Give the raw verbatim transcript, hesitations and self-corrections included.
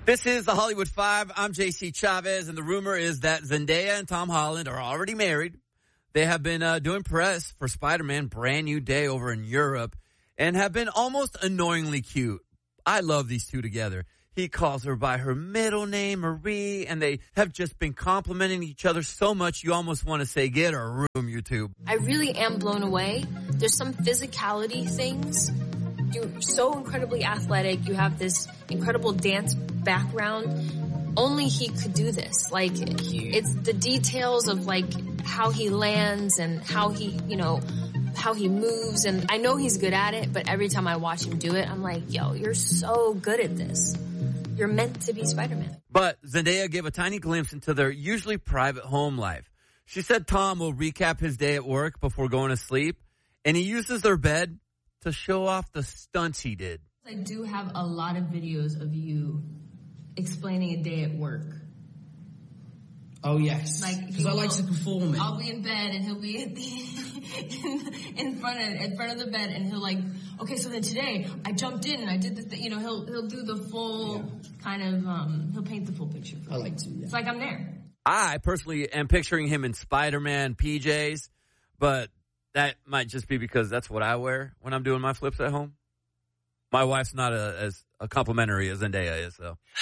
This is the Hollywood Five. I'm J C Chavez, and the rumor is that Zendaya and Tom Holland are already married. They have been uh, doing press for Spider-Man Brand New Day over in Europe and have been almost annoyingly cute. I love these two together. He calls her by her middle name, Marie, and they have just been complimenting each other so much you almost want to say, get a room, you two. I really am blown away. There's some physicality things. You're so incredibly athletic. You have this incredible dance background. Only he could do this. Like, it's the details of, like, how he lands and how he, you know, how he moves. And I know he's good at it, but every time I watch him do it, I'm like, yo, you're so good at this. You're meant to be Spider-Man. But Zendaya gave a tiny glimpse into their usually private home life. She said Tom will recap his day at work before going to sleep, and he uses their bed to show off the stunts he did. I do have a lot of videos of you explaining a day at work. Oh, yes. Like, because I like will, to perform it. I'll be in bed and he'll be at the, in, in front of in front of the bed and he'll like, okay, so then today I jumped in and I did the thing. You know, he'll he'll do the full yeah. kind of um he'll paint the full picture. For I me. like to. Yeah. It's like I'm there. I personally am picturing him in Spider-Man P Js, but that might just be because that's what I wear when I'm doing my flips at home. My wife's not a, as a complimentary as Zendaya is, though.